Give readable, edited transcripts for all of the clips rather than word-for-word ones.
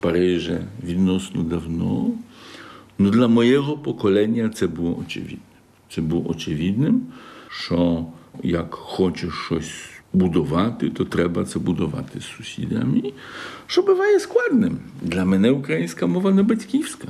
Парижі відносно давно. Для моєго покоління це було очевидно. Це було очевидним, що як хочеш щось будувати, то треба це будувати з сусідами, що буває складним. Для мене українська мова не батьківська.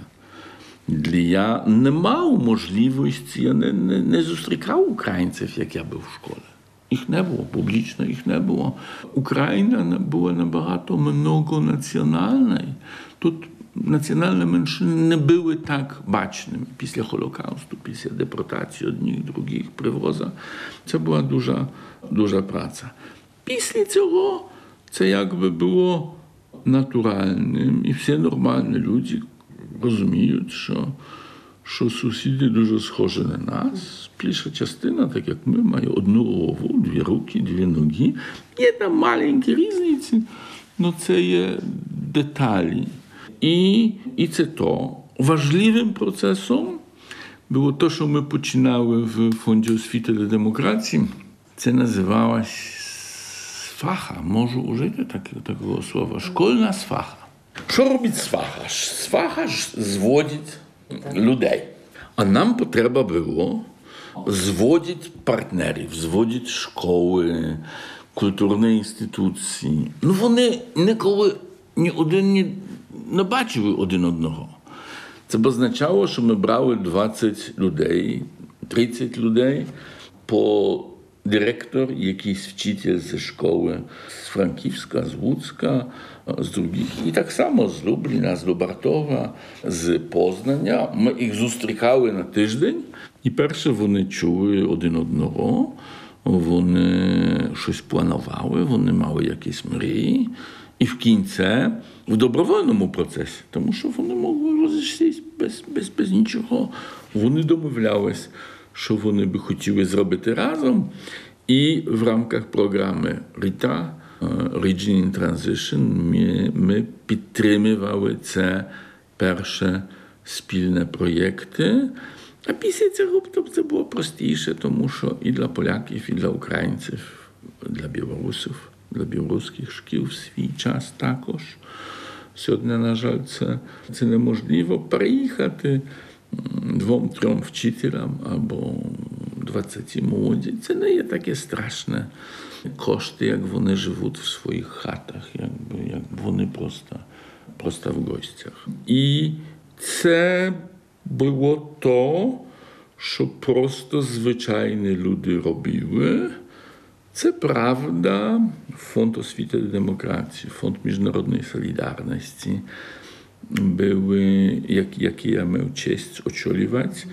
Я не мав можливості, я не зустрічав українців, як я був в школі. Їх не було, публічно їх не було. Україна була набагато многонаціональна. Тут національні меншини не були так бачними після Холокаусту, після депортації одних, других, привоза. Це була дуже праця. Після цього це якби було натуральним. І всі нормальні люди розуміють, що сусіди дуже схожі на нас. Більша частина, так як ми, має одну голову, дві руки, дві ноги. Є там маленькі різниці, але це є деталі. І це то. Важливим процесом було те, що ми починали в Фонді освіти та демократії. Це називалось сваха. Можу вжити такого слова. Школьна сваха. Що робить сваха? Сваха зводить людей. А нам потреба було зводити партнерів, зводити школи, культурні інституції. Вони ніколи ні один не бачили один одного. Це б означало, що ми брали 20 людей, 30 людей, по директор, якийсь вчитель зі школи, з Франківська, з Луцька, з других. І так само з Любліна, з Любартова, з Познання. Ми їх зустрічали на тиждень. І перше вони чули один одного, вони щось планували, вони мали якісь мрії. І в кінці, в добровольному процесі, тому що вони могли розійшлися без нічого. Вони домовлялись, що вони би хотіли зробити разом. І в рамках програми РІТА, Region in Transition, ми підтримували це перше спільне проєкти. А після цього це було простіше, тому що і для поляків, і для українців, для білорусів, для білоруських шкіл в свій час також. Сьогодні, на жаль, це неможливо переїхати 2-3 вчителям або 20 молоді. Це не є таке страшне кошти, як вони живуть в своїх хатах, як вони просто в гостях. І це було то, що просто звичайні люди робили. Це правда, Фонд освіти та демократії, Фонд міжнародної солідарності були, які я мав честь очолювати.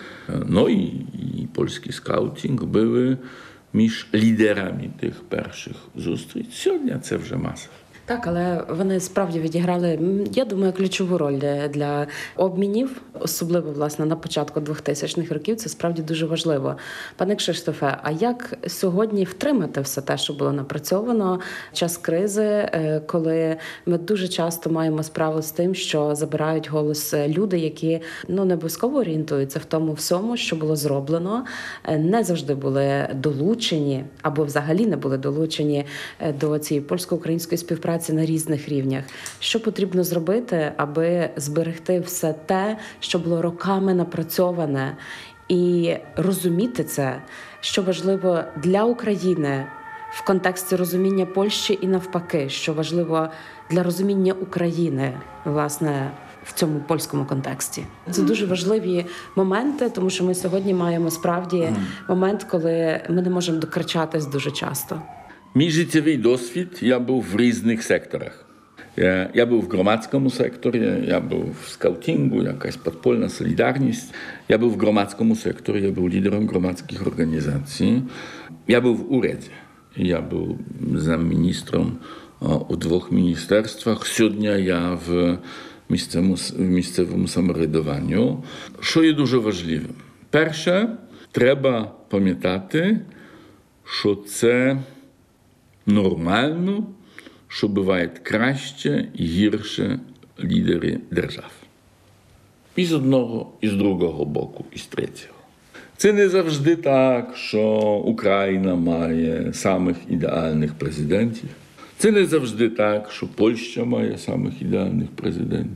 І польський скаутинг були між лідерами тих перших зустрічей. Сьогодні це вже маса. Так, але вони справді відіграли, я думаю, ключову роль для обмінів, особливо, власне, на початку 2000-х років. Це справді дуже важливо. Пане Кшиштофе, а як сьогодні втримати все те, що було напрацьовано в час кризи, коли ми дуже часто маємо справу з тим, що забирають голос люди, які не обов'язково орієнтуються в тому всьому, що було зроблено, не завжди були долучені або взагалі не були долучені до цієї польсько-української співпраці на різних рівнях. Що потрібно зробити, аби зберегти все те, що було роками напрацьоване, і розуміти це, що важливо для України в контексті розуміння Польщі і навпаки, що важливо для розуміння України, власне, в цьому польському контексті. Це дуже важливі моменти, тому що ми сьогодні маємо справді момент, коли ми не можемо докричатись дуже часто. Мій життєвий досвід, я був в різних секторах. Я був в громадському секторі, я був в скаутингу, якась підпольна солідарність. Я був в громадському секторі, я був лідером громадських організацій. Я був в уряді, я був замміністром у 2 міністерствах. Сьогодні я в місцевому самоврядуванню. Що є дуже важливим? Перше, треба пам'ятати, що це нормально, що бувають краще і гірше лідери держав. І з одного, і з другого боку, і з третього. Це не завжди так, що Україна має самих ідеальних президентів. Це не завжди так, що Польща має самих ідеальних президентів.